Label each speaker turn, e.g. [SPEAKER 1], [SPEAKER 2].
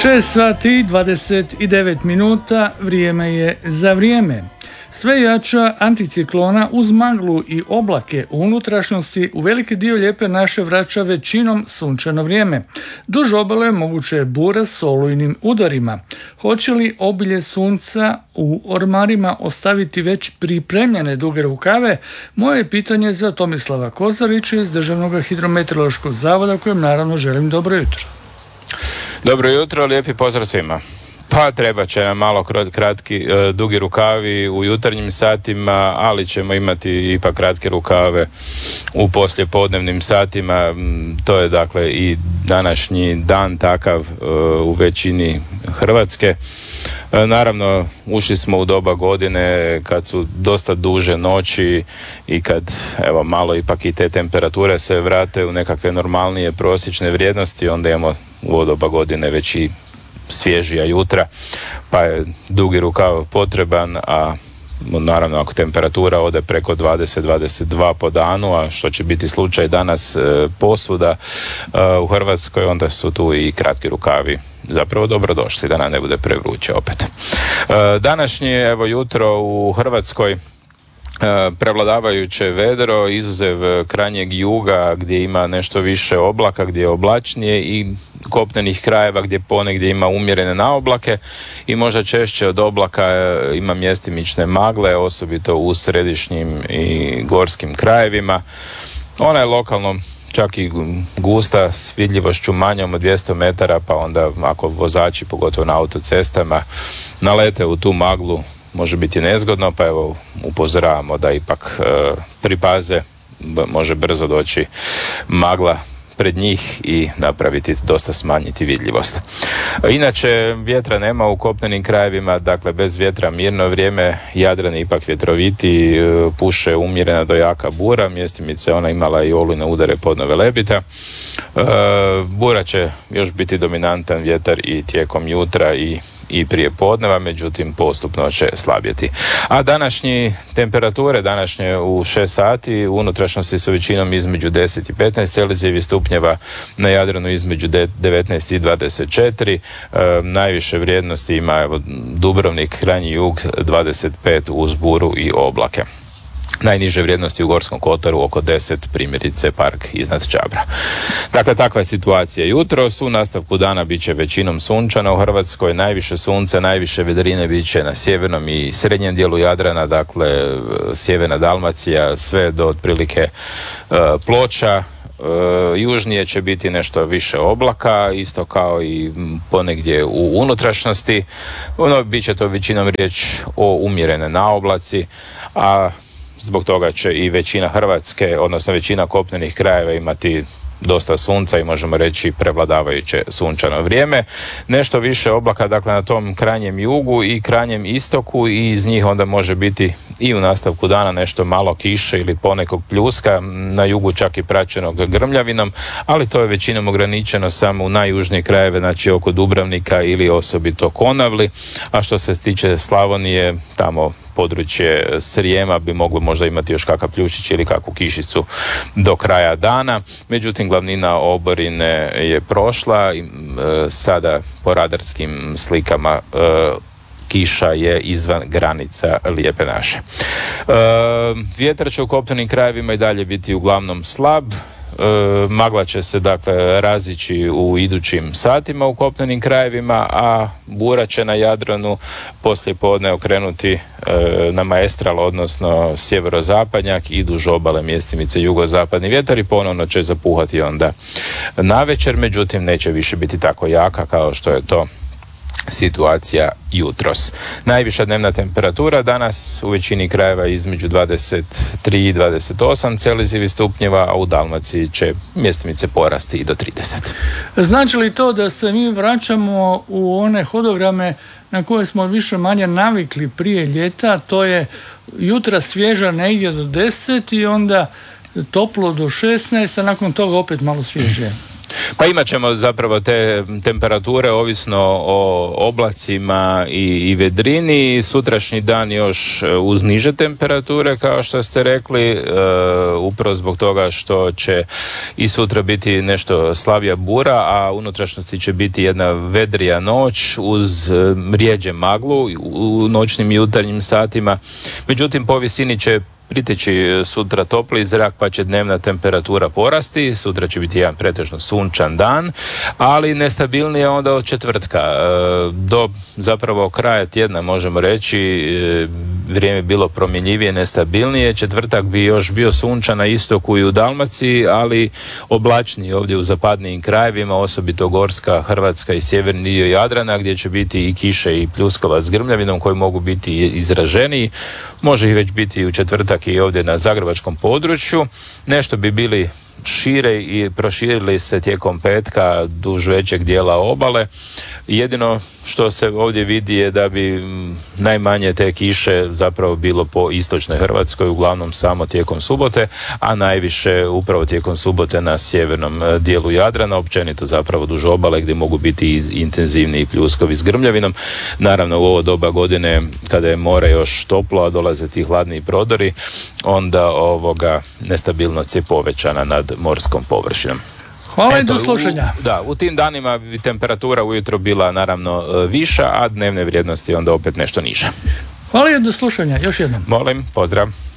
[SPEAKER 1] 6 sati 29 minuta, vrijeme je za vrijeme. Sve jača anticiklona uz maglu i oblake u unutrašnjosti u veliki dio lijepe naše vraća većinom sunčano vrijeme. Duž obale moguće je bura s olujnim udarima. Hoće li obilje sunca u ormarima ostaviti već pripremljene duge rukave? Moje pitanje za Tomislava Kozarića iz Državnog hidrometeorološkog zavoda, kojem naravno želim dobro jutro.
[SPEAKER 2] Dobro jutro, lijepi pozdrav svima. Pa treba će nam malo kratki, dugi rukavi u jutarnjim satima, ali ćemo imati ipak kratke rukave u poslijepodnevnim satima. To je dakle i današnji dan takav u većini Hrvatske. Naravno, ušli smo u doba godine kad su dosta duže noći i kad evo malo ipak i te temperature se vrate u nekakve normalnije prosječne vrijednosti, onda imamo u doba godine već i svježija jutra, pa je dugi rukav potreban, a naravno ako temperatura ode preko 20-22 po danu, a što će biti slučaj danas posvuda u Hrvatskoj, onda su tu i kratki rukavi zapravo dobrodošli, da nam ne bude prevruće opet. Današnje evo jutro u Hrvatskoj prevladavajuće vedro, izuzev krajnjeg juga gdje ima nešto više oblaka, gdje je oblačnije, i kopnenih krajeva gdje ponegdje ima umjerene naoblake i možda češće od oblaka ima mjestimične magle, osobito u središnjim i gorskim krajevima. Ona je lokalno čak i gusta, s vidljivošću manjom od 200 metara, pa onda ako vozači, pogotovo na autocestama, nalete u tu maglu, može biti nezgodno, pa evo upozoravamo da ipak pripaze, može brzo doći magla pred njih i napraviti, dosta smanjiti vidljivost. Inače, vjetra nema u kopnenim krajevima, dakle bez vjetra mirno vrijeme, Jadran je ipak vjetroviti, puše umjerena do jaka bura, mjestimice ona imala i olujne udare podno Velebita. Bura će još biti dominantan vjetar i tijekom jutra i prije podneva, međutim postupno će slabjeti. A današnje temperature, današnje u 6 sati, u unutrašnjosti su većinom između 10 i 15 Celzijevih stupnjeva, na Jadranu između 19 i 24, najviše vrijednosti ima evo, Dubrovnik, krajnji jug 25 uz buru i oblake. Najniže vrijednosti u Gorskom kotaru oko 10, primjerice Park iznad Čabra. Dakle, takva je situacija jutros. U nastavku dana bit će većinom sunčano u Hrvatskoj, najviše sunce, najviše vedrine bit će na sjevernom i srednjem dijelu Jadrana, dakle sjeverna Dalmacija, sve do otprilike Ploča. Južnije će biti nešto više oblaka, isto kao i ponegdje u unutrašnjosti. Bit će to većinom riječ o umjerene naoblaci, a zbog toga će i većina Hrvatske, odnosno većina kopnenih krajeva imati dosta sunca i možemo reći prevladavajuće sunčano vrijeme. Nešto više oblaka, dakle na tom krajnjem jugu i krajnjem istoku, i iz njih onda može biti i u nastavku dana nešto malo kiše ili ponekog pljuska, na jugu čak i praćenog grmljavinom, ali to je većinom ograničeno samo u najjužnije krajeve, znači oko Dubrovnika ili osobito Konavli, a što se tiče Slavonije, tamo područje Srijema bi moglo možda imati još kakav pljušić ili kakvu kišicu do kraja dana. Međutim, glavnina oborine je prošla i sada po radarskim slikama kiša je izvan granica Lijepe naše. Vjetar će u kopnenim krajevima i dalje biti uglavnom slab. Magla će se dakle razići u idućim satima u kopnenim krajevima, a bura će na Jadranu poslije podne okrenuti na maestral, odnosno sjeverozapadnjak, i duž obale mjestimice jugozapadni vjetar i ponovno će zapuhati onda navečer, međutim neće više biti tako jaka kao što je to situacija jutros. Najviša dnevna temperatura danas u većini krajeva između 23 i 28 Celzijevih stupnjeva, a u Dalmaciji će mjestimice porasti i do 30.
[SPEAKER 1] Znači li to da se mi vraćamo u one hodograme na koje smo više manje navikli prije ljeta? To je jutra svježa negdje do 10 i onda toplo do 16, a nakon toga opet malo svježije.
[SPEAKER 2] Pa imat ćemo zapravo te temperature ovisno o oblacima i vedrini. Sutrašnji dan još uz niže temperature, kao što ste rekli, upravo zbog toga što će i sutra biti nešto slabija bura, a u unutrašnjosti će biti jedna vedrija noć uz rijeđe maglu u noćnim i jutarnjim satima. Međutim, po visini će priteći sutra topli zrak, pa će dnevna temperatura porasti. Sutra će biti jedan pretežno sunčan dan, ali nestabilnije onda od četvrtka. Do zapravo kraja tjedna, možemo reći, vrijeme bilo promjenjivije, nestabilnije. Četvrtak bi još bio sunčan na istoku i u Dalmaciji, ali oblačniji ovdje u zapadnijim krajevima, osobito Gorska, Hrvatska i sjeverni dio Jadrana, gdje će biti i kiše i pljuskova s grmljavinom koji mogu biti izraženiji. Može ih već biti i u četvrtak i ovdje na zagrebačkom području. Nešto bi bili šire i proširili se tijekom petka duž većeg dijela obale. Jedino što se ovdje vidi je da bi najmanje te kiše zapravo bilo po istočnoj Hrvatskoj, uglavnom samo tijekom subote, a najviše upravo tijekom subote na sjevernom dijelu Jadrana, općenito zapravo duž obale gdje mogu biti intenzivniji pljuskovi s grmljavinom. Naravno, u ovo doba godine kada je more još toplo, a dolaze ti hladniji prodori, onda nestabilnost je povećana nad morskom površinom.
[SPEAKER 1] Hvala i do slušanja.
[SPEAKER 2] U tim danima bi temperatura ujutro bila naravno viša, a dnevne vrijednosti onda opet nešto niže.
[SPEAKER 1] Hvala i do slušanja, još jednom.
[SPEAKER 2] Molim, pozdrav.